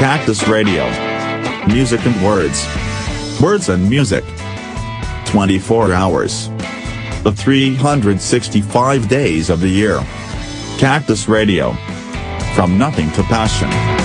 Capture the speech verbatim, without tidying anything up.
Cactus Radio. Music and words. Words and music. twenty-four hours. The three hundred sixty-five days of the year. Cactus Radio. From nothing to passion.